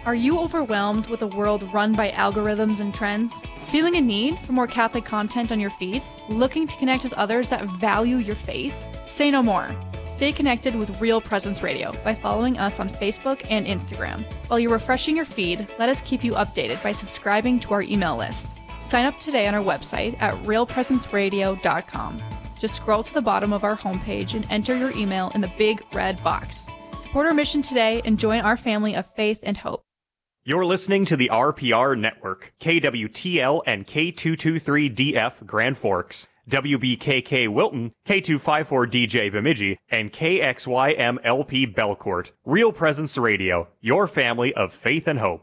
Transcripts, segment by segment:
Are you overwhelmed with a world run by algorithms and trends? Feeling a need for more Catholic content on your feed? Looking to connect with others that value your faith? Say no more. Stay connected with Real Presence Radio by following us on Facebook and Instagram. While you're refreshing your feed, let us keep you updated by subscribing to our email list. Sign up today on our website at realpresenceradio.com. Just scroll to the bottom of our homepage and enter your email in the big red box. Support our mission today and join our family of faith and hope. You're listening to the RPR Network, KWTL and K223DF Grand Forks, WBKK Wilton, K254DJ Bemidji, and KXYMLP Belcourt. Real Presence Radio, your family of faith and hope.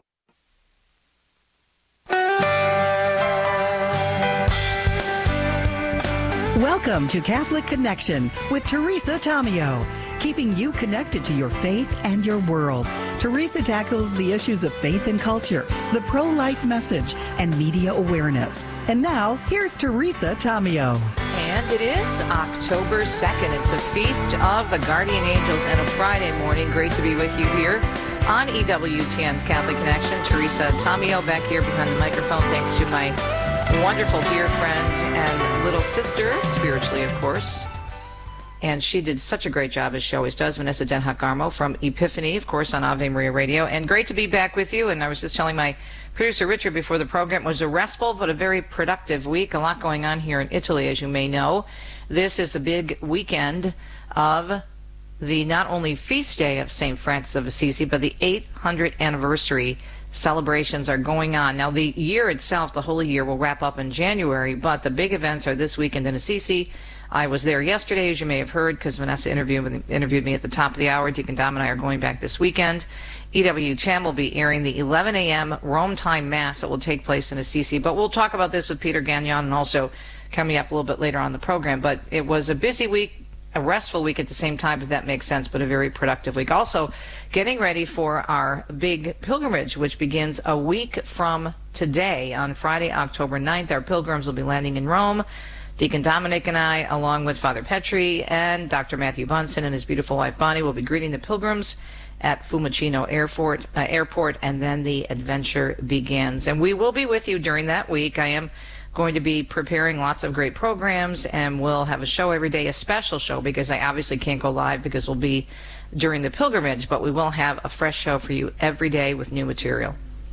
Welcome to Catholic Connection with Teresa Tomeo, keeping you connected to your faith and your world. Teresa tackles the issues of faith and culture, the pro-life message, and media awareness. And now, here's Teresa Tomeo. And it is October 2nd. It's a feast of the Guardian Angels and a Friday morning. Great to be with you here on EWTN's Catholic Connection. Teresa Tomeo back here behind the microphone, thanks to my wonderful dear friend and little sister, spiritually, of course. And she did such a great job, as she always does, Vanessa Denhak-Garmo from Epiphany, of course, on Ave Maria Radio. And great to be back with you. And I was just telling my producer, Richard, before the program, it was a restful but a very productive week. A lot going on here in Italy, as you may know. This is the big weekend of the not only feast day of St. Francis of Assisi, but the 800th anniversary celebrations are going on. Now, the year itself, the Holy Year, will wrap up in January, but the big events are this weekend in Assisi. I was there yesterday, as you may have heard, because Vanessa interviewed me at the top of the hour. Deacon Dom and I are going back this weekend. EWTN will be airing the 11 a.m. Rome time Mass that will take place in Assisi. But we'll talk about this with Peter Gagnon and also coming up a little bit later on the program. But it was a busy week, a restful week at the same time, if that makes sense, but a very productive week. Also, getting ready for our big pilgrimage, which begins a week from today on Friday, October 9th. Our pilgrims will be landing in Rome. Deacon Dominic and I, along with Father Petri and Dr. Matthew Bunson and his beautiful wife Bonnie, will be greeting the pilgrims at Fiumicino Airport, and then the adventure begins. And we will be with you during that week. I am going to be preparing lots of great programs, and we'll have a show every day, a special show, because I obviously can't go live because we'll be during the pilgrimage, but we will have a fresh show for you every day with new material.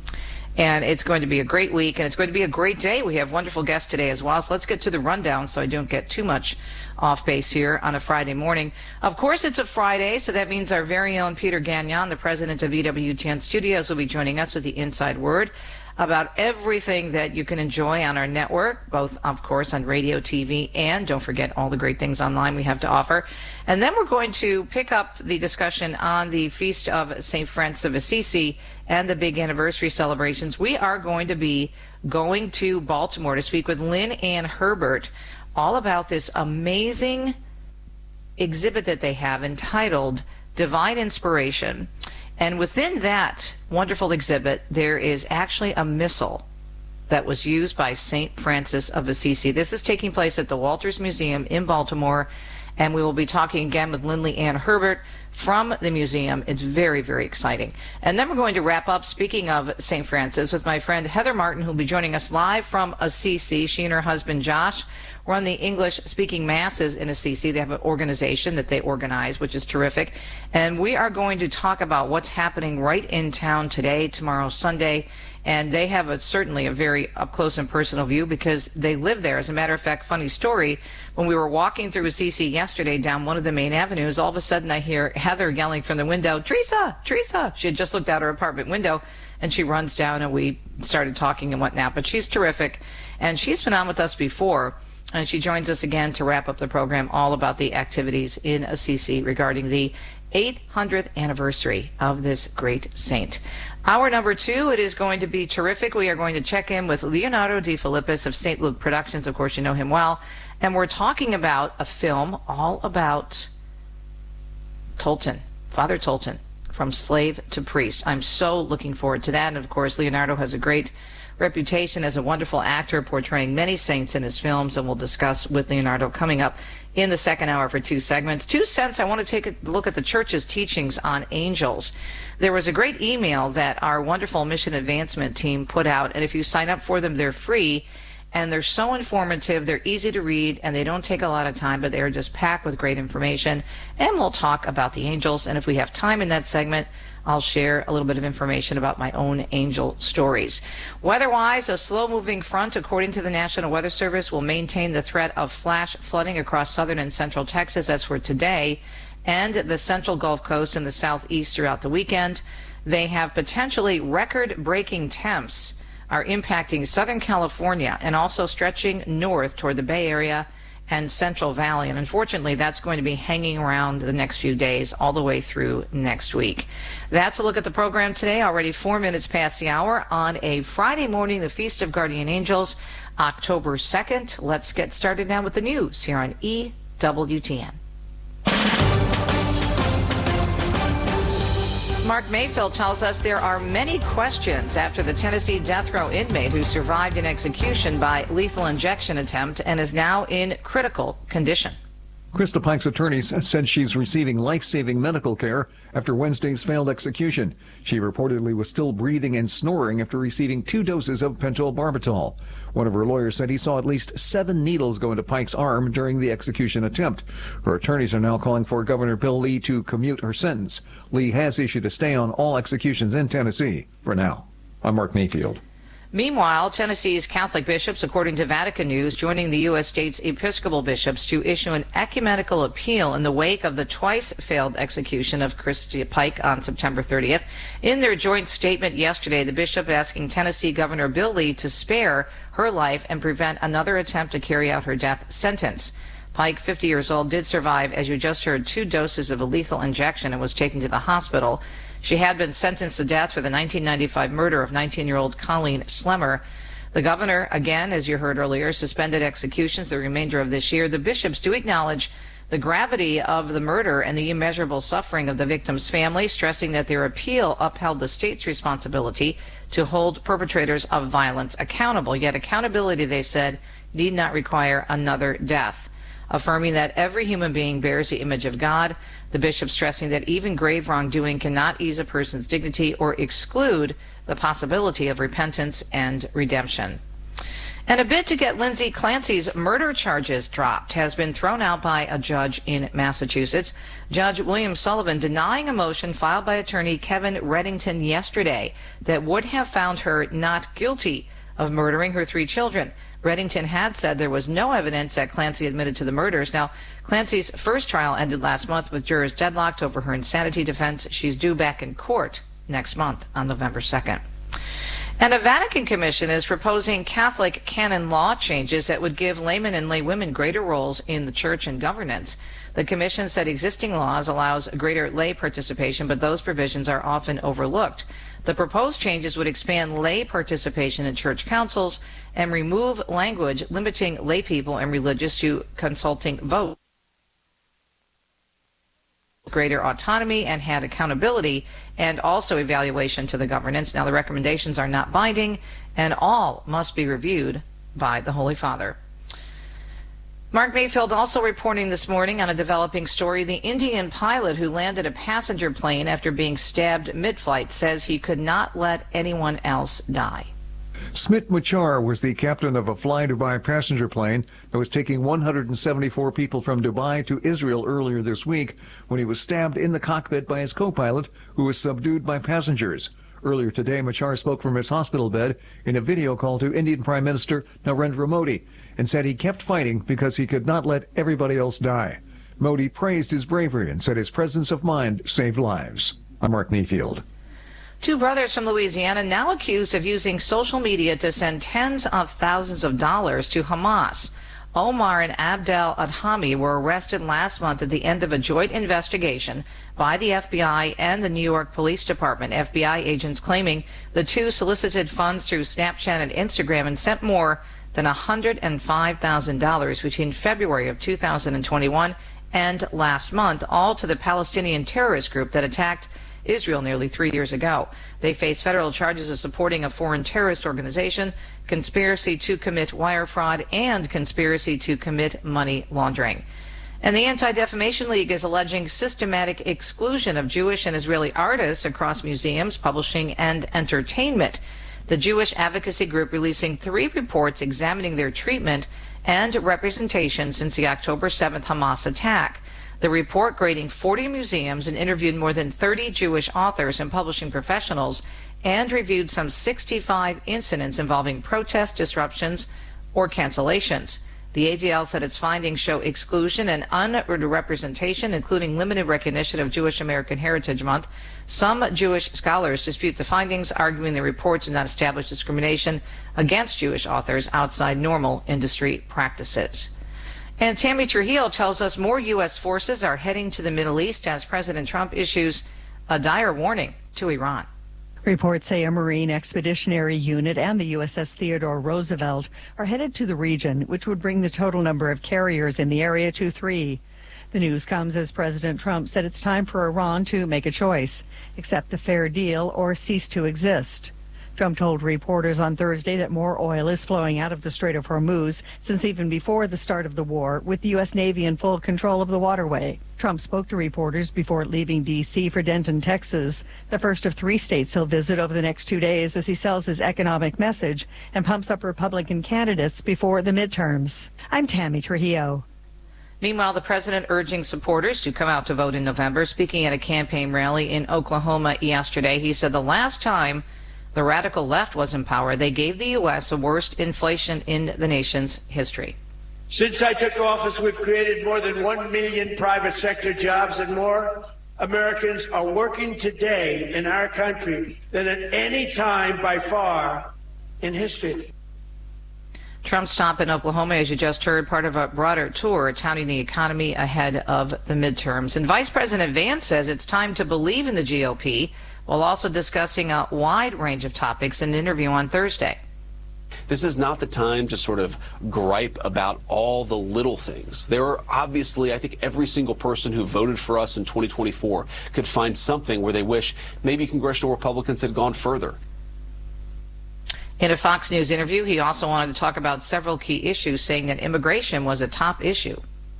And it's going to be a great week, and it's going to be a great day. We have wonderful guests today as well, so let's get to the rundown so I don't get too much off base here on a Friday morning. Of course, it's a Friday, so that means our very own Peter Gagnon, the president of EWTN Studios, will be joining us with the Inside Word about everything that you can enjoy on our network, both, of course, on radio, TV, and don't forget all the great things online we have to offer. And then we're going to pick up the discussion on the Feast of St. Francis of Assisi and the big anniversary celebrations. We are going to be going to Baltimore to speak with Lynn Ann Herbert all about this amazing exhibit that they have entitled Divine Inspiration. And within that wonderful exhibit, there is actually a missal that was used by St. Francis of Assisi. This is taking place at the Walters Museum in Baltimore, and we will be talking again with Lynn Ann Herbert from the museum. It's very, very exciting. And then we're going to wrap up, speaking of St. Francis, with my friend Heather Martin, who will be joining us live from Assisi. She and her husband Josh run the English-speaking masses in Assisi. They have an organization that they organize, which is terrific. And we are going to talk about what's happening right in town today, tomorrow, Sunday. And they have certainly a very up-close and personal view because they live there. As a matter of fact, funny story, when we were walking through Assisi yesterday down one of the main avenues, all of a sudden I hear Heather yelling from the window, "Teresa, Teresa!" She had just looked out her apartment window, and she runs down, and we started talking and whatnot. But she's terrific, and she's been on with us before. And she joins us again to wrap up the program all about the activities in Assisi regarding the 800th anniversary of this great saint. Hour number 2, it is going to be terrific. We are going to check in with Leonardo De Filippis of St. Luke Productions. Of course, you know him well. And we're talking about a film all about Tolton, Father Tolton, from slave to priest. I'm so looking forward to that. And, of course, Leonardo has a great reputation as a wonderful actor, portraying many saints in his films, and we'll discuss with Leonardo coming up in the second hour for 2 segments. 2 cents, I want to take a look at the church's teachings on angels. There was a great email that our wonderful mission advancement team put out, and if you sign up for them, they're free, and they're so informative, they're easy to read, and they don't take a lot of time, but they're just packed with great information. And we'll talk about the angels, and if we have time in that segment, I'll share a little bit of information about my own angel stories. Weather-wise, a slow-moving front, according to the National Weather Service, will maintain the threat of flash flooding across southern and central Texas. That's for today, and the central Gulf Coast and the southeast throughout the weekend. They have potentially record-breaking temps are impacting Southern California and also stretching north toward the Bay Area and Central Valley. And unfortunately, that's going to be hanging around the next few days all the way through next week. That's a look at the program today, already 4 minutes past the hour on a Friday morning, the Feast of Guardian Angels, October 2nd. Let's get started now with the news here on EWTN. Mark Mayfield tells us there are many questions after the Tennessee death row inmate who survived an execution by lethal injection attempt and is now in critical condition. Krista Pike's attorneys said she's receiving life-saving medical care after Wednesday's failed execution. She reportedly was still breathing and snoring after receiving 2 doses of pentobarbital. One of her lawyers said he saw at least 7 needles go into Pike's arm during the execution attempt. Her attorneys are now calling for Governor Bill Lee to commute her sentence. Lee has issued a stay on all executions in Tennessee for now. I'm Mark Mayfield. Meanwhile, Tennessee's Catholic bishops, according to Vatican News, joining the U.S. state's Episcopal bishops to issue an ecumenical appeal in the wake of the twice-failed execution of Krista Pike on September 30th. In their joint statement yesterday, the bishop asking Tennessee Governor Bill Lee to spare her life and prevent another attempt to carry out her death sentence. Pike, 50 years old, did survive, as you just heard, 2 doses of a lethal injection and was taken to the hospital. She had been sentenced to death for the 1995 murder of 19-year-old Colleen Slemmer. The governor, again, as you heard earlier, suspended executions the remainder of this year. The bishops do acknowledge the gravity of the murder and the immeasurable suffering of the victim's family, stressing that their appeal upheld the state's responsibility to hold perpetrators of violence accountable. Yet accountability, they said, need not require another death, affirming that every human being bears the image of God. The bishop stressing that even grave wrongdoing cannot ease a person's dignity or exclude the possibility of repentance and redemption. And a bid to get Lindsay Clancy's murder charges dropped has been thrown out by a judge in Massachusetts. Judge William Sullivan denying a motion filed by attorney Kevin Reddington yesterday that would have found her not guilty of murdering her 3 children. Reddington had said there was no evidence that Clancy admitted to the murders. Now, Clancy's first trial ended last month with jurors deadlocked over her insanity defense. She's due back in court next month on November 2nd. And a Vatican commission is proposing Catholic canon law changes that would give laymen and laywomen greater roles in the church and governance. The commission said existing laws allows greater lay participation, but those provisions are often overlooked. The proposed changes would expand lay participation in church councils and remove language limiting lay people and religious to consulting votes. Greater autonomy and had accountability and also evaluation to the governance. Now, the recommendations are not binding and all must be reviewed by the Holy Father. Mark Mayfield also reporting this morning on a developing story. The Indian pilot who landed a passenger plane after being stabbed mid-flight says he could not let anyone else die. Smit Machar was the captain of a Fly Dubai passenger plane that was taking 174 people from Dubai to Israel earlier this week when he was stabbed in the cockpit by his co-pilot, who was subdued by passengers. Earlier today, Machar spoke from his hospital bed in a video call to Indian Prime Minister Narendra Modi and said he kept fighting because he could not let everybody else die. Modi praised his bravery and said his presence of mind saved lives. I'm Mark Mayfield. 2 brothers from Louisiana now accused of using social media to send tens of thousands of dollars to Hamas. Omar and Abdel Adhami were arrested last month at the end of a joint investigation by the FBI and the New York Police Department. FBI agents claiming the 2 solicited funds through Snapchat and Instagram and sent more than $105,000 between February of 2021 and last month, all to the Palestinian terrorist group that attacked Israel nearly 3 years ago. They face federal charges of supporting a foreign terrorist organization, conspiracy to commit wire fraud, and conspiracy to commit money laundering. And the Anti-Defamation League is alleging systematic exclusion of Jewish and Israeli artists across museums, publishing, and entertainment. The Jewish advocacy group releasing 3 reports examining their treatment and representation since the October 7th Hamas attack. The report grading 40 museums and interviewed more than 30 Jewish authors and publishing professionals and reviewed some 65 incidents involving protests, disruptions, or cancellations. The ADL said its findings show exclusion and underrepresentation, including limited recognition of Jewish American Heritage Month. Some Jewish scholars dispute the findings, arguing the reports do not establish discrimination against Jewish authors outside normal industry practices. And Tammy Trujillo tells us more U.S. forces are heading to the Middle East as President Trump issues a dire warning to Iran. Reports say a Marine Expeditionary Unit and the USS Theodore Roosevelt are headed to the region, which would bring the total number of carriers in the area to 3. The news comes as President Trump said it's time for Iran to make a choice, accept a fair deal or cease to exist. Trump told reporters on Thursday that more oil is flowing out of the Strait of Hormuz since even before the start of the war, with the U.S. Navy in full control of the waterway. Trump spoke to reporters before leaving D.C. for Denton, Texas, the first of 3 states he'll visit over the next 2 days as he sells his economic message and pumps up Republican candidates before the midterms. I'm Tammy Trujillo. Meanwhile, the president urging supporters to come out to vote in November. Speaking at a campaign rally in Oklahoma yesterday, he said the last time the radical left was in power, they gave the U.S. the worst inflation in the nation's history. Since I took office, we've created more than 1 million private sector jobs, and more Americans are working today in our country than at any time by far in history. Trump's stop in Oklahoma, as you just heard, part of a broader tour touting the economy ahead of the midterms. And Vice President Vance says it's time to believe in the GOP, while also discussing a wide range of topics in an interview on Thursday. This is not the time to sort of gripe about all the little things. There are obviously, I think every single person who voted for us in 2024 could find something where they wish maybe congressional Republicans had gone further. In a Fox News interview, he also wanted to talk about several key issues, saying that immigration was a top issue.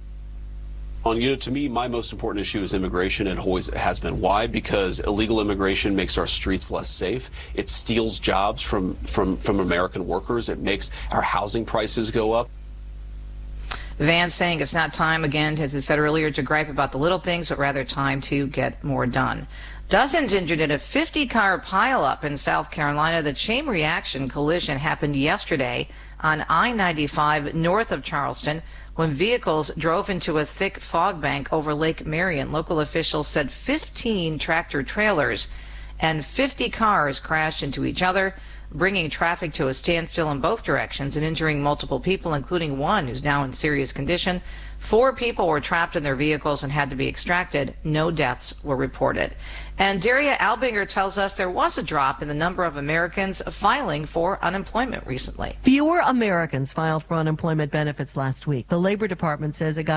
To me, my most important issue is immigration. It always has been. Why? Because illegal immigration makes our streets less safe. It steals jobs from American workers. It makes our housing prices go up. Vance saying it's not time, again, as I said earlier, to gripe about the little things, but rather time to get more done. Dozens injured in a 50-car pileup in South Carolina. The chain reaction collision happened yesterday on I-95 north of Charleston, when vehicles drove into a thick fog bank over Lake Marion. Local officials said 15 tractor trailers and 50 cars crashed into each other, bringing traffic to a standstill in both directions and injuring multiple people, including one who's now in serious condition. 4 people were trapped in their vehicles and had to be extracted. No deaths were reported. And Daria Albinger tells us there was a drop in the number of Americans filing for unemployment recently. Fewer Americans filed for unemployment benefits last week. The Labor Department says it got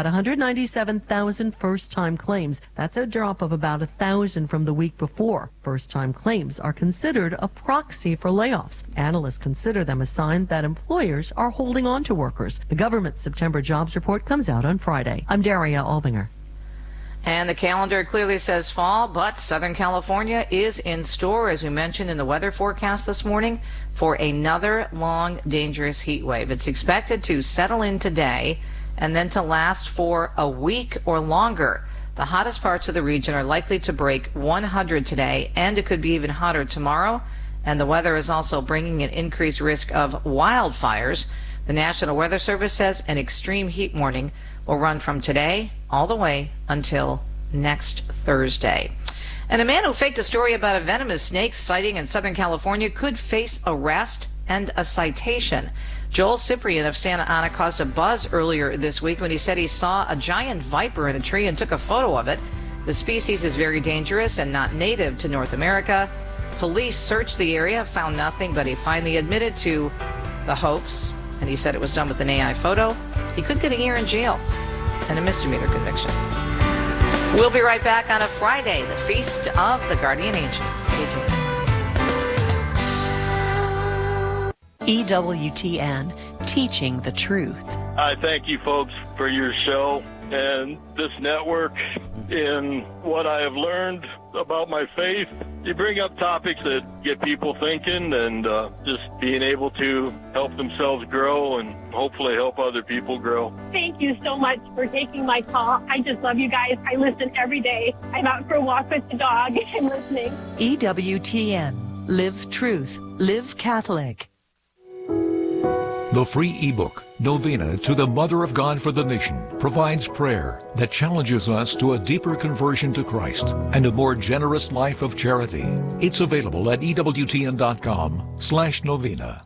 197,000 first-time claims. That's a drop of about 1,000 from the week before. First-time claims are considered a proxy for layoffs. Analysts consider them a sign that employers are holding on to workers. The government's September jobs report comes out on Friday. I'm Daria Albinger. And the calendar clearly says fall, but Southern California is in store, as we mentioned in the weather forecast this morning, for another long, dangerous heat wave. It's expected to settle in today and then to last for a week or longer. The hottest parts of the region are likely to break 100 today, and it could be even hotter tomorrow. And the weather is also bringing an increased risk of wildfires. The National Weather Service says an extreme heat warning will run from today all the way until next Thursday. And a man who faked a story about a venomous snake sighting in Southern California could face arrest and a citation. Joel Cyprian of Santa Ana caused a buzz earlier this week when he said he saw a giant viper in a tree and took a photo of it. The species is very dangerous and not native to North America. Police searched the area, found nothing, but he finally admitted to the hoax, and he said it was done with an AI photo. He could get a year in jail and a misdemeanor conviction. We'll be right back on a Friday, the Feast of the Guardian Angels. Stay tuned. EWTN, teaching the truth. I thank you folks for your show and this network and what I have learned about my faith. You bring up topics that get people thinking and just being able to help themselves grow and hopefully help other people grow. Thank you so much for taking my call. I just love you guys. I listen every day. I'm out for a walk with the dog and listening. EWTN, live truth, live Catholic. The free ebook, Novena to the Mother of God for the Nation, provides prayer that challenges us to a deeper conversion to Christ and a more generous life of charity. It's available at EWTN.com/novena.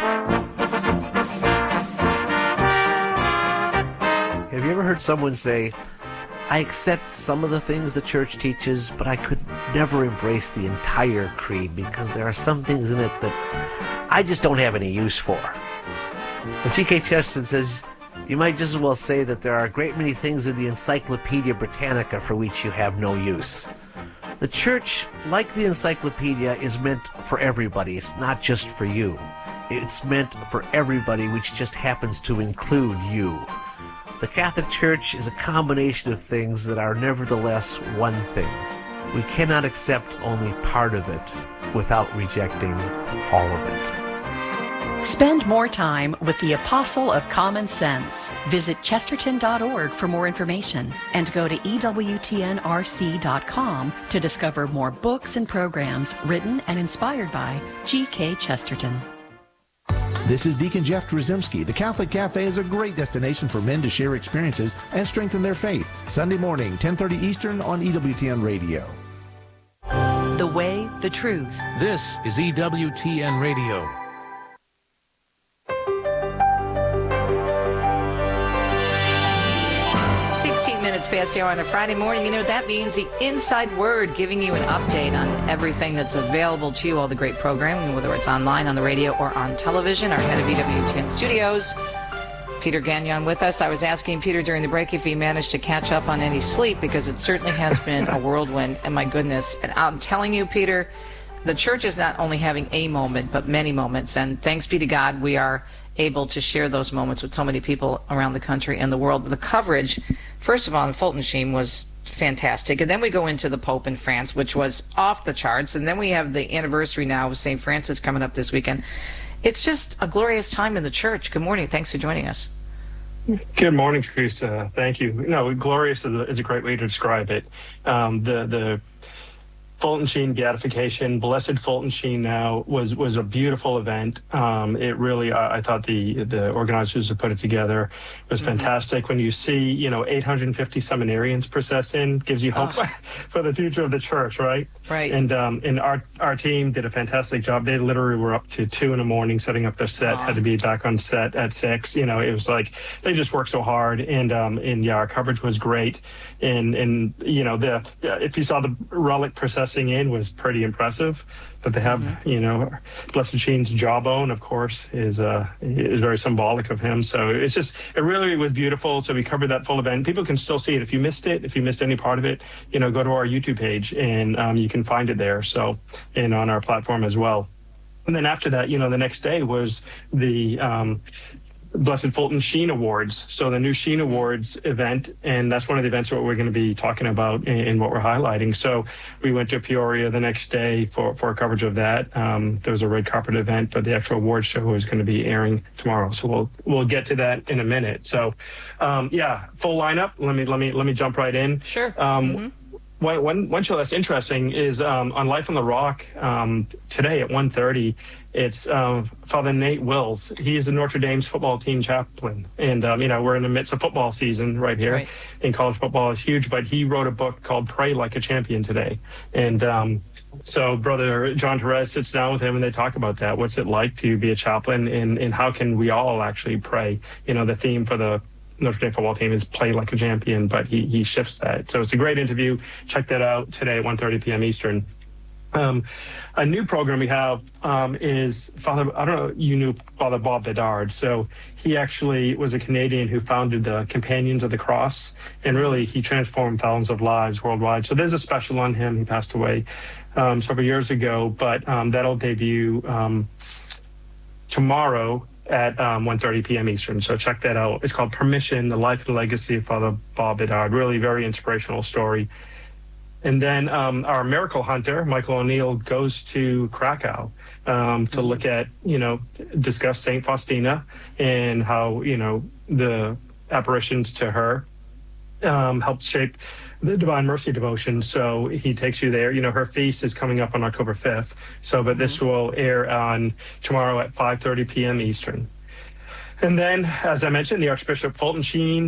Have you ever heard someone say, I accept some of the things the church teaches, but I could never embrace the entire creed because there are some things in it that I just don't have any use for? Well, G.K. Chesterton says, you might just as well say that there are a great many things in the Encyclopedia Britannica for which you have no use. The church, like the encyclopedia, is meant for everybody. It's not just for you. It's meant for everybody, which just happens to include you. The Catholic Church is a combination of things that are nevertheless one thing. We cannot accept only part of it without rejecting all of it. Spend more time with the Apostle of Common Sense. Visit chesterton.org for more information and go to EWTNRC.com to discover more books and programs written and inspired by G.K. Chesterton. This is Deacon Jeff Drzymski. The Catholic Cafe is a great destination for men to share experiences and strengthen their faith. Sunday morning, 10:30 Eastern on EWTN Radio. The way, the truth. This is EWTN Radio. 16 minutes past the hour on a Friday morning. You know what that means? The Inside Word, giving you an update on everything that's available to you, all the great programming, whether it's online, on the radio, or on television. Our head of EWTN Studios, Peter Gagnon, with us. I was asking Peter during the break if he managed to catch up on any sleep, because it certainly has been a whirlwind, and my goodness. And I'm telling you, Peter, the church is not only having a moment, but many moments, and thanks be to God, we are able to share those moments with so many people around the country and the world. The coverage, first of all, in Fulton Sheen was fantastic, and then we go into the Pope in France, which was off the charts, and then we have the anniversary now of St. Francis coming up this weekend. It's just a glorious time in the church. Good morning. Thanks for joining us. Good morning, Teresa. Thank you. No, glorious is a great way to describe it. The Fulton Sheen beatification, Blessed Fulton Sheen now, was a beautiful event. It really, I thought the organizers who put it together was fantastic. When you see, 850 seminarians process in, gives you hope for the future of the church, right? Right. And our team did a fantastic job. They literally were up to 2 a.m. setting up their set. Had to be back on set at 6. It was like they just worked so hard. And our coverage was great. And if you saw the relic processing in, was pretty impressive. That they have, Blessed Sheen's jawbone, of course, is very symbolic of him. So it really was beautiful. So we covered that full event. People can still see it. If you missed any part of it, go to our YouTube page and you can find it there. So, and on our platform as well. And then after that, the next day was the Blessed Fulton Sheen Awards. So the new Sheen Awards event, and that's one of the events that we're going to be talking about and what we're highlighting. So we went to Peoria the next day for coverage of that. There was a red carpet event, but the actual award show is going to be airing tomorrow. So we'll get to that in a minute. So full lineup. Let me jump right in. Sure. One show that's interesting is on Life on the Rock today at 1:30. It's Father Nate Wills. He's the Notre Dame's football team chaplain. And, we're in the midst of football season right here. And college football is huge. But he wrote a book called Pray Like a Champion today. And so Brother John Therese sits down with him and they talk about that. What's it like to be a chaplain and how can we all actually pray? The theme for the Notre Dame football team is play like a champion, but he shifts that. So it's a great interview. Check that out today at 1:30 p.m. Eastern. A new program we have is Father, I don't know, you knew Father Bob Bedard. So he actually was a Canadian who founded the Companions of the Cross, and really he transformed thousands of lives worldwide. So there's a special on him. He passed away several years ago, but that'll debut tomorrow at 1:30 p.m. Eastern. So check that out. It's called Permission, The Life and Legacy of Father Bob Bedard. Really very inspirational story. And then our miracle hunter, Michael O'Neill, goes to Krakow to look at, discuss St. Faustina and how, the apparitions to her helped shape the Divine Mercy devotion. So he takes you there. Her feast is coming up on October 5th. But this will air on tomorrow at 5:30 p.m. Eastern. And then, as I mentioned, the Archbishop Fulton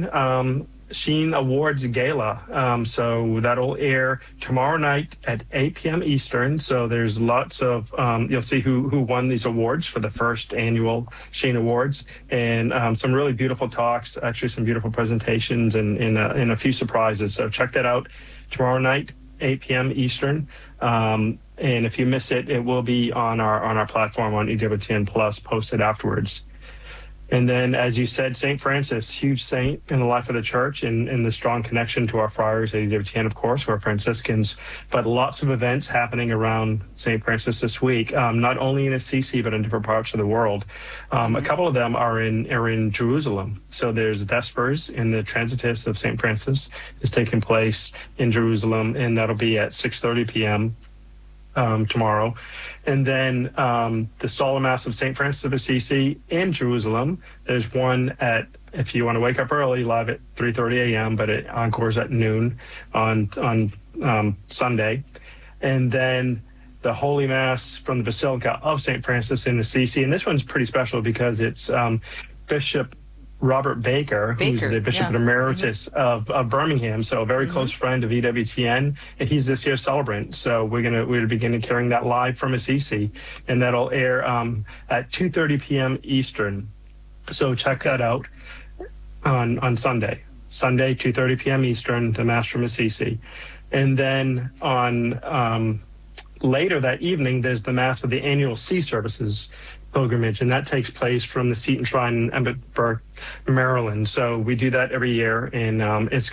Sheen Awards Gala. So that'll air tomorrow night at 8 p.m. Eastern. So there's lots of, you'll see who won these awards for the first annual Sheen Awards, and some really beautiful talks, actually some beautiful presentations, and a few surprises. So check that out tomorrow night, 8 p.m. Eastern. And if you miss it, it will be on our platform on EWTN Plus, posted afterwards. And then, as you said, St. Francis, huge saint in the life of the church, and the strong connection to our friars at EWTN, of course, who are Franciscans, but lots of events happening around St. Francis this week, not only in Assisi, but in different parts of the world. A couple of them are in Jerusalem. So there's Vespers, in the Transitus of St. Francis is taking place in Jerusalem, and that'll be at 6:30 p.m. Tomorrow. And then the Solemn Mass of St. Francis of Assisi in Jerusalem. There's one if you want to wake up early, live at 3:30 a.m., but it encores at noon on Sunday. And then the Holy Mass from the Basilica of St. Francis in Assisi. And this one's pretty special because it's Bishop Robert Baker, who's the Bishop Emeritus of Birmingham, so a very close friend of EWTN, and he's this year's celebrant. So we're beginning carrying that live from Assisi, and that'll air at 2:30 p.m. Eastern. So check that out on Sunday, 2:30 p.m. Eastern, the Mass from Assisi. And then on later that evening, there's the Mass of the annual Sea Services pilgrimage, and that takes place from the Seton Shrine in Emmitsburg, Maryland. So we do that every year, and it's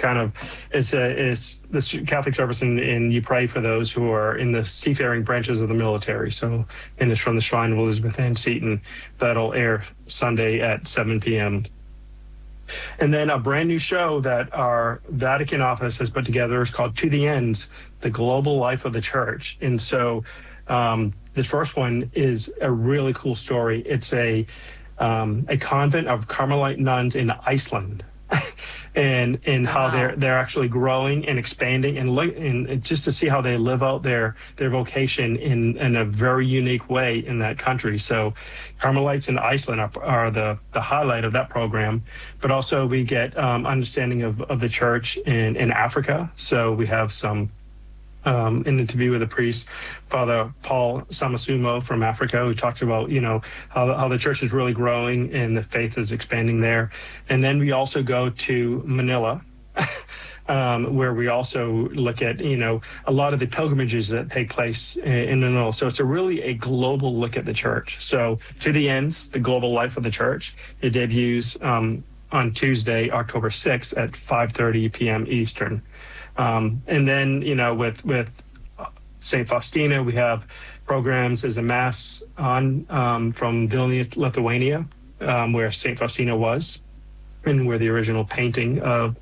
the Catholic service, and you pray for those who are in the seafaring branches of the military. So, and it's from the Shrine of Elizabeth Ann Seton. That'll air Sunday at 7 p.m. And then a brand new show that our Vatican office has put together is called To the Ends, the Global Life of the Church. And so this first one is a really cool story. It's a convent of Carmelite nuns in Iceland, and how they're actually growing and expanding, and just to see how they live out their vocation in a very unique way in that country. So Carmelites in Iceland are the highlight of that program, but also we get understanding of the church in Africa. So we have some an interview with a priest, Father Paul Samasumo from Africa, who talks about, how the church is really growing and the faith is expanding there. And then we also go to Manila, where we also look at, a lot of the pilgrimages that take place in Manila. So it's a global look at the church. So To the Ends, the global life of the church, it debuts on Tuesday, October 6th at 5:30 p.m. Eastern. And then, with St. Faustina, we have programs as a Mass on from Vilnius, Lithuania, where St. Faustina was, and where the original painting of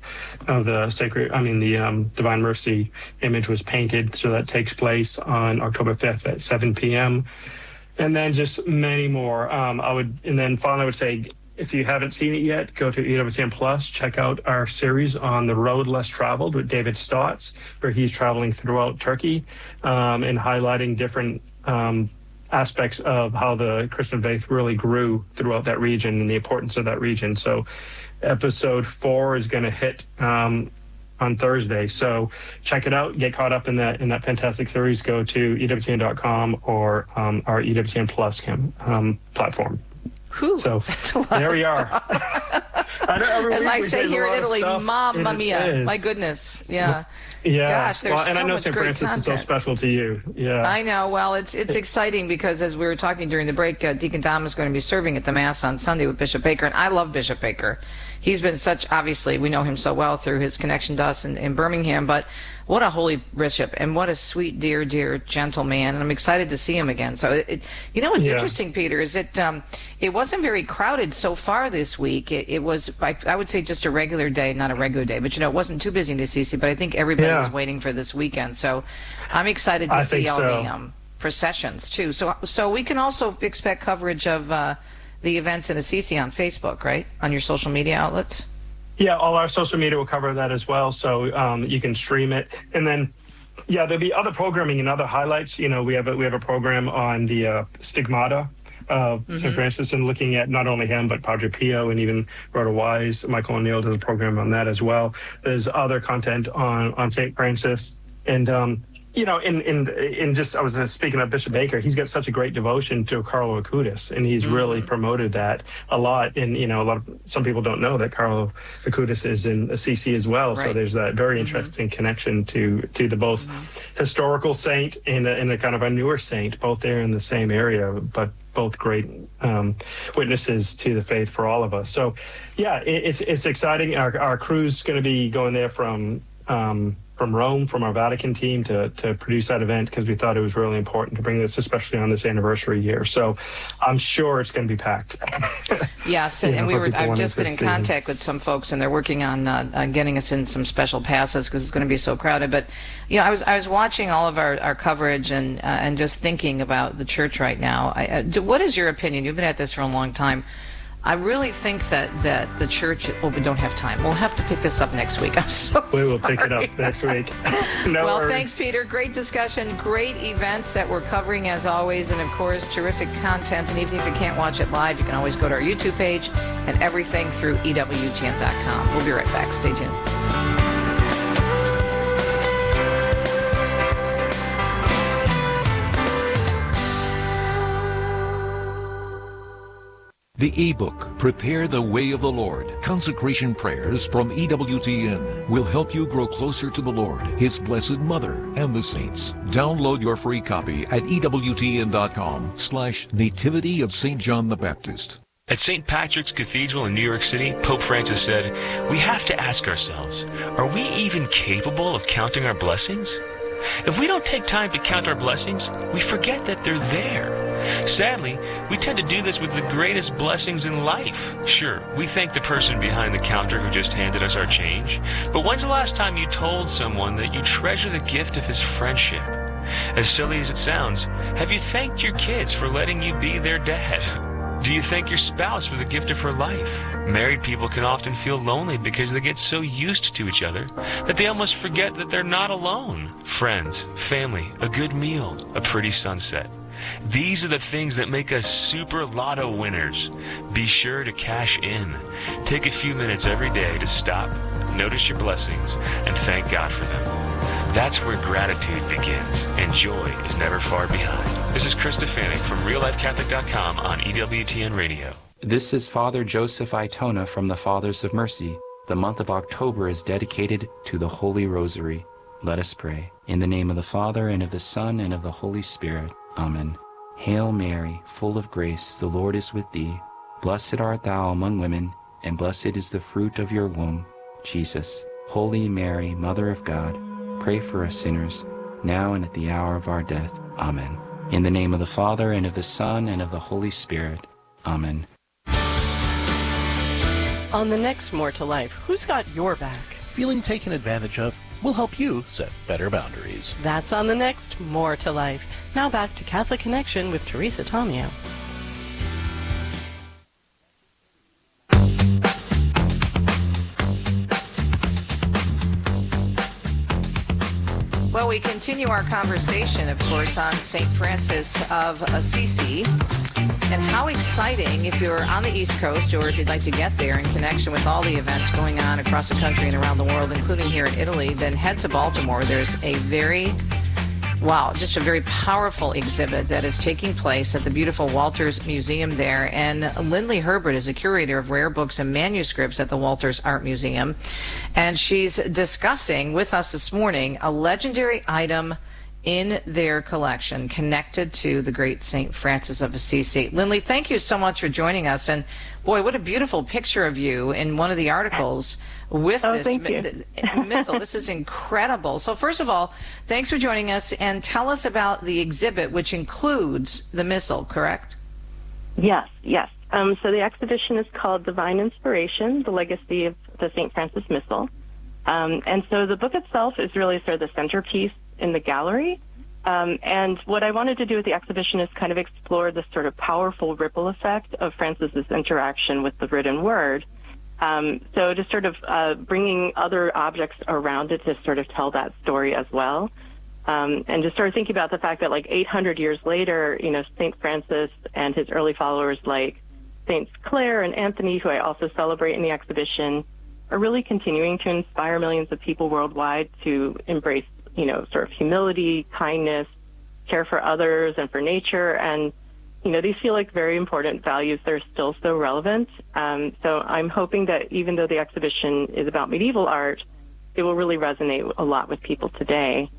the Divine Mercy image was painted. So that takes place on October 5th at 7 p.m. And then just many more. Finally, I would say, if you haven't seen it yet, go to EWTN Plus. Check out our series on the road less traveled with David Stotts, where he's traveling throughout Turkey and highlighting different aspects of how the Christian faith really grew throughout that region and the importance of that region. So episode 4 is going to hit on Thursday. So check it out. Get caught up in that fantastic series. Go to EWTN.com or our EWTN Plus platform. Whew, so there we are. As I say here in Italy, mamma mia. My goodness. Yeah. Yeah. Gosh, there's and so I know much St. great Francis content. is so special to you. Yeah. I know. Well, it's exciting because as we were talking during the break, Deacon Tom is going to be serving at the Mass on Sunday with Bishop Baker, and I love Bishop Baker. He's been obviously, we know him so well through his connection to us in Birmingham, but what a holy bishop and what a sweet, dear, gentle man, and I'm excited to see him again. So, what's interesting, Peter, is it wasn't very crowded so far this week. It was, I would say, just a regular day, not a regular day, but, it wasn't too busy in Assisi, but I think everybody was waiting for this weekend. So I'm excited to see all the processions, too. So we can also expect coverage of the events in Assisi on Facebook, right? On your social media outlets? Yeah, all our social media will cover that as well, so you can stream it. And then, there'll be other programming and other highlights. We have a program on the stigmata of St. Francis, and looking at not only him, but Padre Pio and even Rhoda Wise. Michael O'Neill does a program on that as well. There's other content on St. Francis. And, I was speaking of Bishop Baker, he's got such a great devotion to Carlo Acutis, and he's really promoted that a lot. And, some people don't know that Carlo Acutis is in Assisi as well. Right. So there's that very interesting connection to the both historical saint and a kind of a newer saint, both there in the same area, but both great witnesses to the faith for all of us. So, it's exciting. Our crew's is going to be going there from Rome, from our Vatican team to produce that event, because we thought it was really important to bring this, especially on this anniversary year. So I'm sure it's going to be packed. Yes, and I've just been in contact with some folks, and they're working on getting us in some special passes because it's going to be so crowded. But I was watching all of our coverage and just thinking about the church right now. What is your opinion? You've been at this for a long time. I really think that the church, we don't have time. We'll have to pick this up next week. I'm so We will pick it up next week. Well, thanks, Peter. Great discussion. Great events that we're covering, as always. And, of course, terrific content. And even if you can't watch it live, you can always go to our YouTube page and everything through EWTN.com. We'll be right back. Stay tuned. The ebook, Prepare the Way of the Lord, Consecration Prayers from EWTN, will help you grow closer to the Lord, His Blessed Mother, and the saints. Download your free copy at EWTN.com/Nativity of St. John the Baptist. At St. Patrick's Cathedral in New York City, Pope Francis said, "We have to ask ourselves, are we even capable of counting our blessings? If we don't take time to count our blessings, we forget that they're there. Sadly, we tend to do this with the greatest blessings in life. Sure, we thank the person behind the counter who just handed us our change, but when's the last time you told someone that you treasure the gift of his friendship? As silly as it sounds, have you thanked your kids for letting you be their dad? Do you thank your spouse for the gift of her life? Married people can often feel lonely because they get so used to each other that they almost forget that they're not alone. Friends, family, a good meal, a pretty sunset. These are the things that make us super lotto winners. Be sure to cash in. Take a few minutes every day to stop, notice your blessings, and thank God for them. That's where gratitude begins, and joy is never far behind. This is Chris Stefanik from RealLifeCatholic.com on EWTN Radio. This is Father Joseph Itona from the Fathers of Mercy. The month of October is dedicated to the Holy Rosary. Let us pray. In the name of the Father, and of the Son, and of the Holy Spirit. Amen. Hail Mary, full of grace, the Lord is with thee. Blessed art thou among women, and blessed is the fruit of your womb, Jesus. Holy Mary, Mother of God, pray for us sinners, now and at the hour of our death. Amen. In the name of the Father, and of the Son, and of the Holy Spirit. Amen. On the next More to Life, who's got your back? Feeling taken advantage of will help you set better boundaries. That's on the next More to Life. Now back to Catholic Connection with Teresa Tomeo. Well, we continue our conversation, of course, on St. Francis of Assisi. And how exciting, if you're on the East Coast or if you'd like to get there in connection with all the events going on across the country and around the world, including here in Italy, then head to Baltimore. There's a very Wow, just a very powerful exhibit that is taking place at the beautiful Walters Museum there. And Lindley Herbert is a curator of rare books and manuscripts at the Walters Art Museum. And she's discussing with us this morning a legendary item in their collection connected to the great St. Francis of Assisi. Lindley, thank you so much for joining us. And boy, what a beautiful picture of you in one of the articles with this missal. This is incredible. So first of all, thanks for joining us, and tell us about the exhibit, which includes the missal, correct? Yes. So the exhibition is called Divine Inspiration, The Legacy of the St. Francis Missal. And so the book itself is really sort of the centerpiece in the gallery. And what I wanted to do with the exhibition is kind of explore the sort of powerful ripple effect of Francis's interaction with the written word. So just sort of bringing other objects around it to sort of tell that story as well. And just sort of thinking about the fact that like 800 years later, you know, St. Francis and his early followers like Saints Clare and Anthony, who I also celebrate in the exhibition, are really continuing to inspire millions of people worldwide to embrace, you know, sort of humility, kindness, care for others and for nature. And, you know, these feel like very important values. They're still so relevant. So I'm hoping that even though the exhibition is about medieval art, it will really resonate a lot with people today.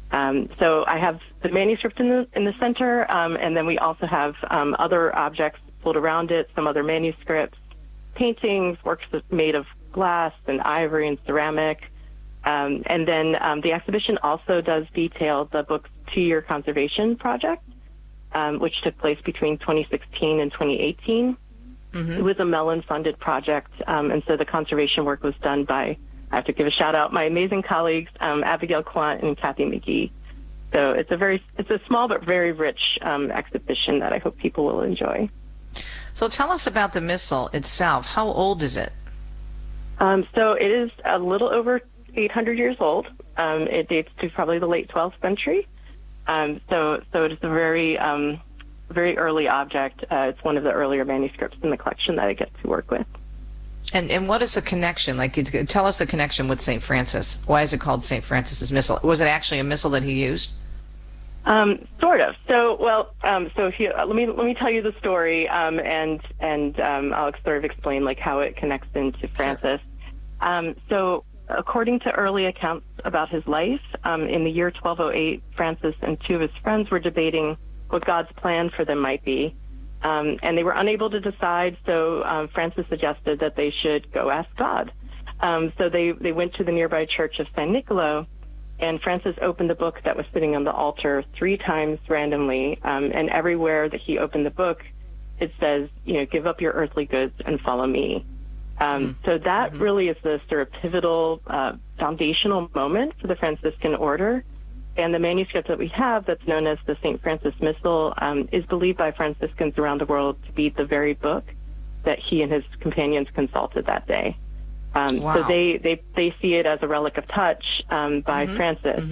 So I have the manuscript in the center, and then we also have other objects pulled around it, some other manuscripts, paintings, works made of glass and ivory and ceramic. And then the exhibition also does detail the book's 2-year conservation project, which took place between 2016 and 2018. It was a Mellon-funded project, and so the conservation work was done by, I have to give a shout-out, my amazing colleagues, Abigail Quant and Kathy McGee. So it's a small but very rich exhibition that I hope people will enjoy. So tell us about the missal itself. How old is it? So it is a little over 800 years old. It dates to probably the late 12th century. So it is a very early object. It's one of the earlier manuscripts in the collection that I get to work with. And what is the connection? Like, tell us the connection with St. Francis. Why is it called St. Francis's Missal? Was it actually a missal that he used? Sort of. So, so if you, let me tell you the story, and I'll sort of explain like how it connects into Francis. Sure. So, according to early accounts about his life, in the year 1208, Francis and 2 of his friends were debating what God's plan for them might be, and they were unable to decide. So Francis suggested that they should go ask God. So they went to the nearby church of San Nicolo. And Francis opened the book that was sitting on the altar 3 times randomly, and everywhere that he opened the book, it says, you know, give up your earthly goods and follow me. So that really is the sort of pivotal, foundational moment for the Franciscan order. And the manuscript that we have that's known as the St. Francis Missal is believed by Franciscans around the world to be the very book that he and his companions consulted that day. Wow. So they see it as a relic of touch by Francis.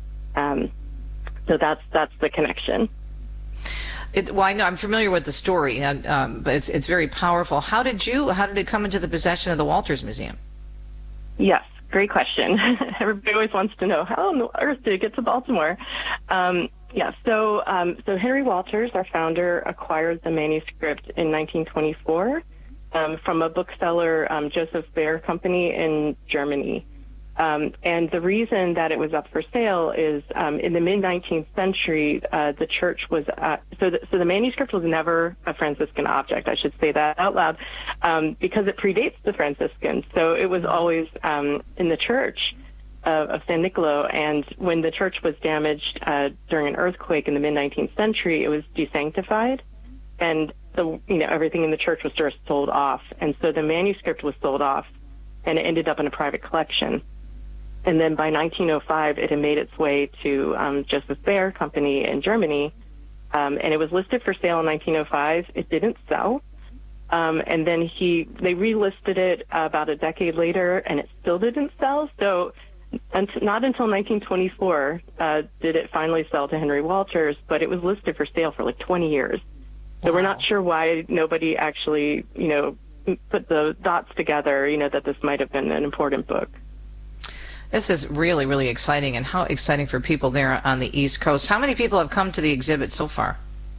So that's the connection. Well, I know I'm familiar with the story, but it's very powerful. How did it come into the possession of the Walters Museum? Yes, great question. Everybody always wants to know how on earth did it get to Baltimore. So Henry Walters, our founder, acquired the manuscript in 1924. From a bookseller, Joseph Baer Company in Germany. And the reason that it was up for sale is in the mid-19th century, the church was, so the manuscript was never a Franciscan object, I should say that out loud, because it predates the Franciscans. So it was always in the church of San Nicolo, and when the church was damaged during an earthquake in the mid-19th century, it was desanctified, and everything in the church was sort of sold off. And so the manuscript was sold off, and it ended up in a private collection. And then by 1905, it had made its way to Joseph Baer Company in Germany, and it was listed for sale in 1905. It didn't sell. And then they relisted it about a decade later, and it still didn't sell. So not until 1924 did it finally sell to Henry Walters, but it was listed for sale for like 20 years. So we're not sure why nobody actually, put the dots together, that this might have been an important book. This is really, really exciting, and how exciting for people there on the East Coast. How many people have come to the exhibit so far?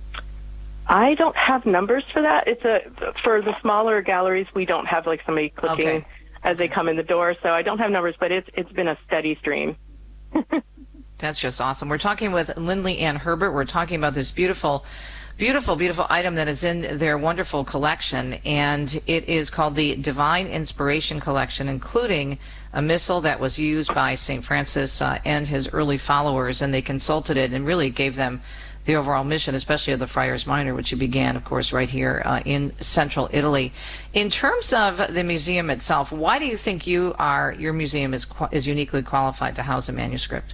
I don't have numbers for that. For the smaller galleries, we don't have like somebody clicking as they come in the door, so I don't have numbers, but it's been a steady stream. That's just awesome. We're talking with Lindley Ann Herbert. We're talking about this beautiful, beautiful, beautiful item that is in their wonderful collection, and it is called the Divine Inspiration Collection, including a missal that was used by St. Francis and his early followers, and they consulted it and really gave them the overall mission, especially of the Friars Minor, which began, of course, right here in central Italy. In terms of the museum itself, why do you think your museum is uniquely qualified to house a manuscript?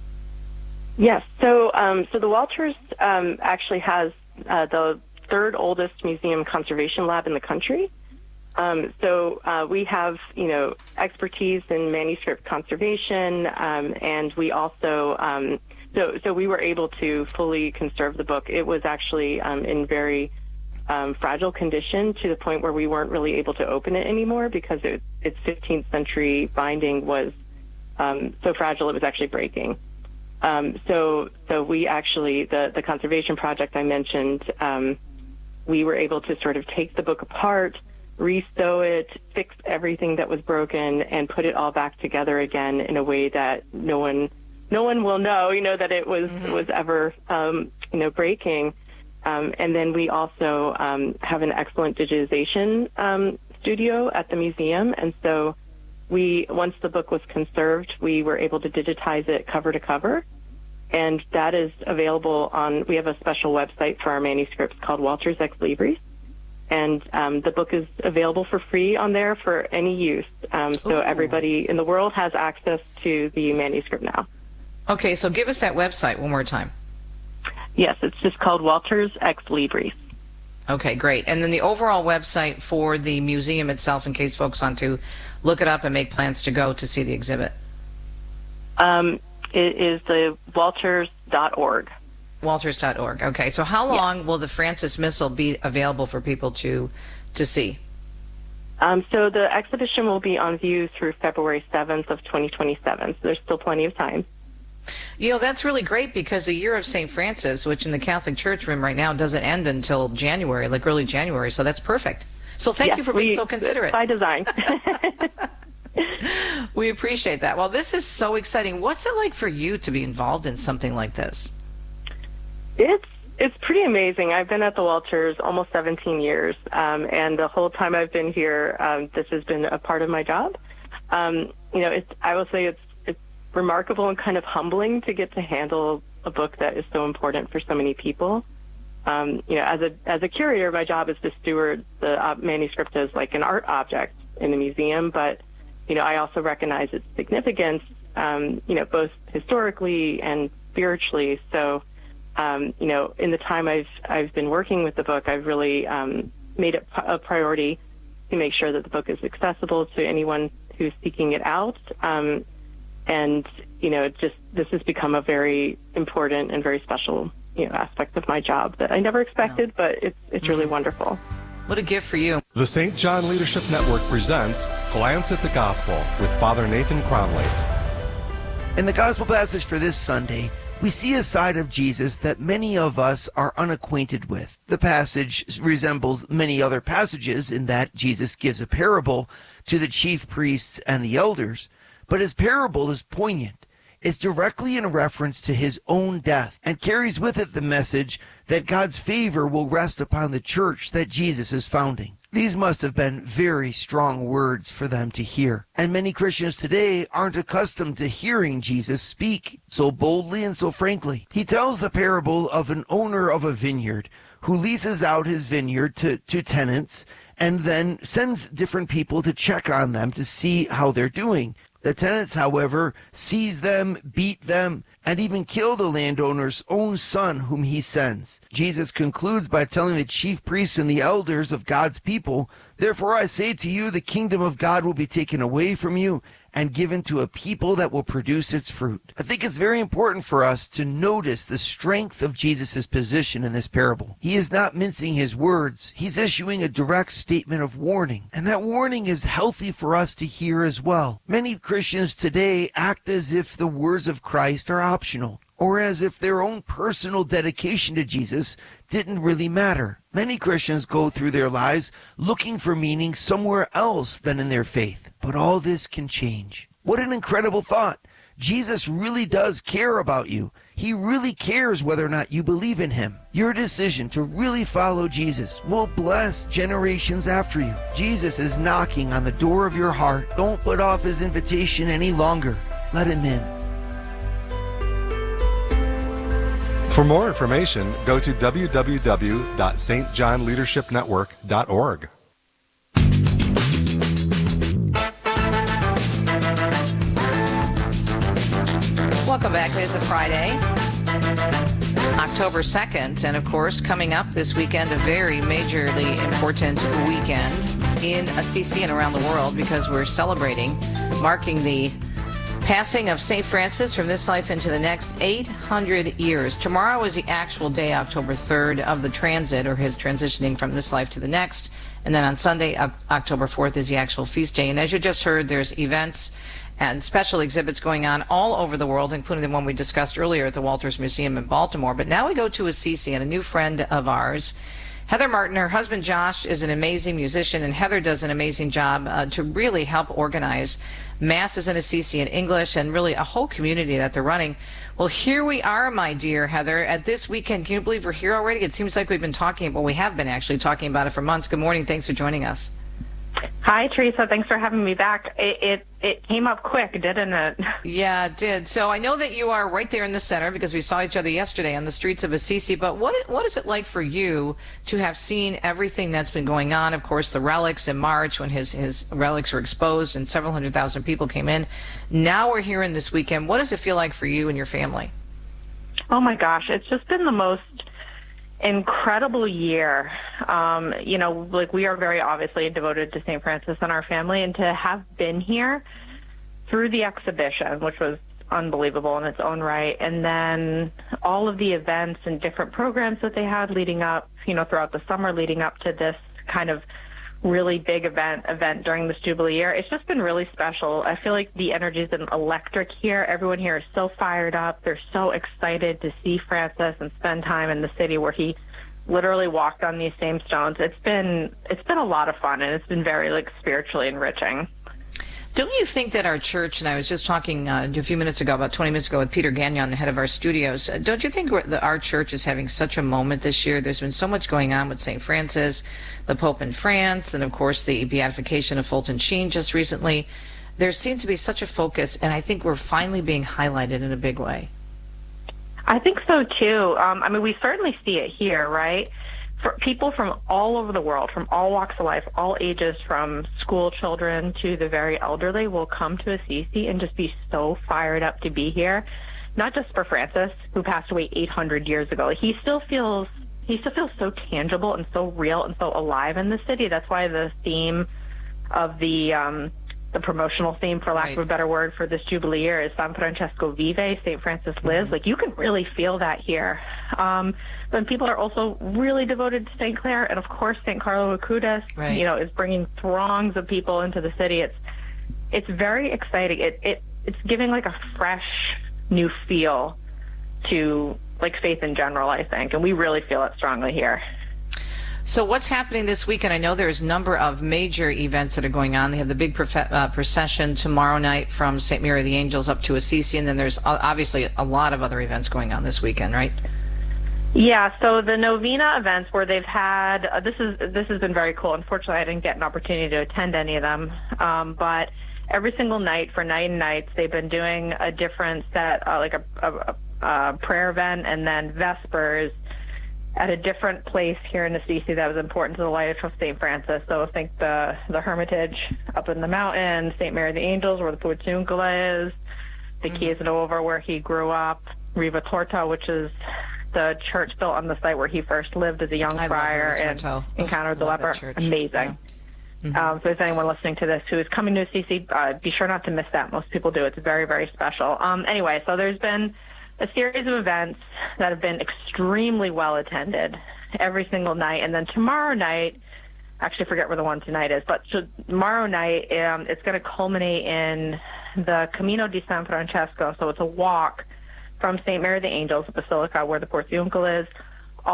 Yes, so the Walters actually has the third oldest museum conservation lab in the country. So we have, expertise in manuscript conservation, and we also, so we were able to fully conserve the book. It was actually in very fragile condition, to the point where we weren't really able to open it anymore because its 15th century binding was so fragile it was actually breaking. So we actually, the conservation project I mentioned, we were able to sort of take the book apart, restow it, fix everything that was broken, and put it all back together again in a way that no one will know, that it was ever, breaking. And then we also have an excellent digitization studio at the museum, and so once the book was conserved, we were able to digitize it cover to cover, and that is available we have a special website for our manuscripts called Walters Ex Libris, and the book is available for free on there for any use. So everybody in the world has access to the manuscript now. Okay, so give us that website one more time. Yes, it's just called Walters Ex Libris. Okay, great. And then the overall website for the museum itself, in case folks want to look it up and make plans to go to see the exhibit. It is the walters.org. Walters.org. Okay, so how long will the Francis Missal be available for people to see? So the exhibition will be on view through February 7th of 2027, so there's still plenty of time. That's really great, because the year of St. Francis, which in the Catholic Church room right now doesn't end until January, like early January, so that's perfect. So thank you for being so considerate. By design. We appreciate that. Well, this is so exciting. What's it like for you to be involved in something like this? It's pretty amazing. I've been at the Walters almost 17 years, and the whole time I've been here, this has been a part of my job. I will say it's remarkable and kind of humbling to get to handle a book that is so important for so many people. As a curator, my job is to steward the manuscript as like an art object in the museum, but I also recognize its significance, both historically and spiritually. So, in the time I've been working with the book, I've really made it a priority to make sure that the book is accessible to anyone who's seeking it out. This has become a very important and very special, aspect of my job that I never expected, but it's really wonderful. What a gift for you. The St. John Leadership Network presents Glance at the Gospel with Father Nathan Cromley. In the Gospel passage for this Sunday, we see a side of Jesus that many of us are unacquainted with. The passage resembles many other passages in that Jesus gives a parable to the chief priests and the elders, but his parable is poignant. It's directly in reference to his own death and carries with it the message that God's favor will rest upon the church that Jesus is founding. These must have been very strong words for them to hear. And many Christians today aren't accustomed to hearing Jesus speak so boldly and so frankly. He tells the parable of an owner of a vineyard who leases out his vineyard to tenants and then sends different people to check on them to see how they're doing. The tenants, however, seize them, beat them, and even kill the landowner's own son whom he sends. Jesus concludes by telling the chief priests and the elders of God's people, "Therefore I say to you, the kingdom of God will be taken away from you and given to a people that will produce its fruit. I think it's very important for us to notice the strength of Jesus' position in this parable. He is not mincing his words. He's issuing a direct statement of warning, and that warning is healthy for us to hear as well. Many Christians today act as if the words of Christ are optional, or as if their own personal dedication to Jesus didn't really matter. Many Christians go through their lives looking for meaning somewhere else than in their faith. But all this can change. What an incredible thought. Jesus really does care about you. He really cares whether or not you believe in him. Your decision to really follow Jesus will bless generations after you. Jesus is knocking on the door of your heart. Don't put off his invitation any longer. Let him in. For more information, go to www.stjohnleadershipnetwork.org. Welcome back. It's a Friday, October 2nd, and of course, coming up this weekend, a very majorly important weekend in Assisi and around the world, because we're celebrating, marking the passing of St. Francis from this life into the next 800 years. Tomorrow is the actual day, October 3rd, of the transit, or his transitioning from this life to the next. And then on Sunday, October 4th, is the actual feast day. And as you just heard, there's events and special exhibits going on all over the world, including the one we discussed earlier at the Walters Museum in Baltimore. But now we go to Assisi, and a new friend of ours, Heather Martin. Her husband Josh is an amazing musician, and Heather does an amazing job to really help organize masses in Assisi in English, and really a whole community that they're running. Well, here we are, my dear Heather, at this weekend. Can you believe we're here already? It seems like we've been talking, well, we have been actually talking about it for months. Good morning. Thanks for joining us. Hi, Teresa. Thanks for having me back. It came up quick, didn't it? Yeah, it did. So I know that you are right there in the center, because we saw each other yesterday on the streets of Assisi. But what is it like for you to have seen everything that's been going on? Of course, the relics in March, when his relics were exposed and several 100,000 people came in. Now we're here in this weekend. What does it feel like for you and your family? Oh, my gosh. It's just been the most incredible year. We are very obviously devoted to St. Francis and our family, and to have been here through the exhibition, which was unbelievable in its own right, and then all of the events and different programs that they had leading up, throughout the summer leading up to this kind of really big event during this Jubilee year. It's just been really special. I feel like the energy's been electric here. Everyone here is so fired up. They're so excited to see Francis and spend time in the city where he literally walked on these same stones. It's been a lot of fun, and it's been very spiritually enriching. Don't you think that our church, and I was just talking a few minutes ago, about 20 minutes ago, with Peter Gagnon, the head of our studios, don't you think that our church is having such a moment this year? There's been so much going on with St. Francis, the Pope in France, and of course the beatification of Fulton Sheen just recently. There seems to be such a focus, and I think we're finally being highlighted in a big way. I think so too. We certainly see it here, right? For people from all over the world, from all walks of life, all ages, from school children to the very elderly, will come to Assisi and just be so fired up to be here. Not just for Francis, who passed away 800 years ago. He still feels so tangible and so real and so alive in the city. That's why the theme of the promotional theme, for lack of a better word, for this Jubilee year is San Francesco Vive, St. Francis lives. You can really feel that here. But people are also really devoted to St. Clair, and of course St. Carlo Acutis, is bringing throngs of people into the city. It's very exciting. It's giving a fresh new feel to faith in general, I think, and we really feel it strongly here. So what's happening this weekend? I know there's a number of major events that are going on. They have the big procession tomorrow night from St. Mary of the Angels up to Assisi, and then there's obviously a lot of other events going on this weekend, right? Yeah, so the Novena events where they've had, this has been very cool. Unfortunately, I didn't get an opportunity to attend any of them, but every single night for 9 nights, they've been doing a different set, a prayer event, and then Vespers at a different place here in Assisi that was important to the life of St. Francis. So I think the Hermitage up in the mountain, St. Mary of the Angels, where the Portiuncula is, the Chiesa Nuova, where he grew up, Riva Torta, which is the church built on the site where he first lived as a young friar and encountered the leper. Amazing. So if anyone listening to this who is coming to Assisi, be sure not to miss that. Most people do. It's very, very special. Anyway, so there's been a series of events that have been extremely well attended every single night. And then tomorrow night, actually forget where the one tonight is, but tomorrow night it's going to culminate in the Camino di San Francesco. So it's a walk from St. Mary of the Angels, the Basilica where the Portiuncle is,